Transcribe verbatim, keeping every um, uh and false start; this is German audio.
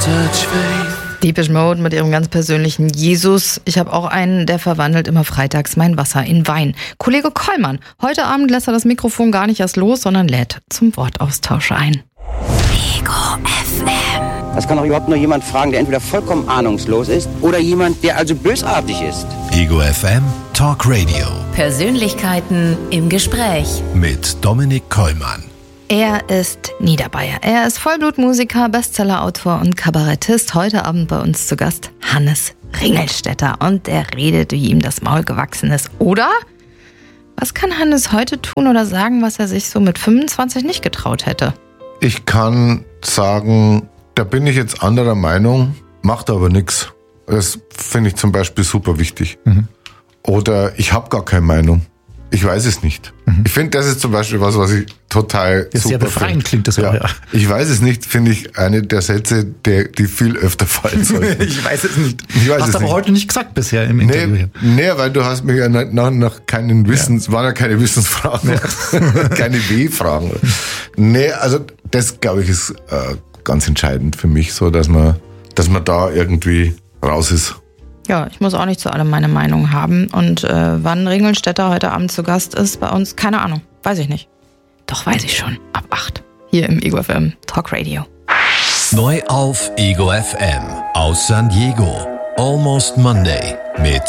Depeche Mode mit ihrem ganz persönlichen Jesus. Ich habe auch einen, der verwandelt immer freitags mein Wasser in Wein. Kollege Kollmann, heute Abend lässt er das Mikrofon gar nicht erst los, sondern lädt zum Wortaustausch ein. Ego F M. Das kann doch überhaupt nur jemand fragen, der entweder vollkommen ahnungslos ist oder jemand, der also bösartig ist. Ego F M Talk Radio. Persönlichkeiten im Gespräch. Mit Dominik Kollmann. Er ist Niederbayer. Er ist Vollblutmusiker, Bestsellerautor und Kabarettist. Heute Abend bei uns zu Gast Hannes Ringelstetter. Und er redet, wie ihm das Maul gewachsen ist. Oder? Was kann Hannes heute tun oder sagen, was er sich so mit fünfundzwanzig nicht getraut hätte? Ich kann sagen, da bin ich jetzt anderer Meinung, macht aber nichts. Das finde ich zum Beispiel super wichtig. Mhm. Oder ich habe gar keine Meinung. Ich weiß es nicht. Mhm. Ich finde, das ist zum Beispiel was, was ich total das super sehr befreiend find. Klingt das ja. auch, ja. Ich weiß es nicht, finde ich eine der Sätze, der, die viel öfter fallen sollten. Ich weiß es nicht. Ich weiß hast es aber nicht. heute nicht gesagt bisher im Interview. Nee, nee, weil du hast mich ja nach, nach keinen Wissens, ja. waren ja keine Wissensfragen, ja. keine W-Fragen. Nee, also das, glaube ich, ist äh, ganz entscheidend für mich, so dass man, dass man da irgendwie raus ist. Ja, ich muss auch nicht zu allem meine Meinung haben. Und äh, wann Ringelstetter heute Abend zu Gast ist bei uns, keine Ahnung. Weiß ich nicht. Doch weiß ich schon. Ab acht. Hier im Ego F M Talk Radio. Neu auf Ego F M aus San Diego. Almost Monday mit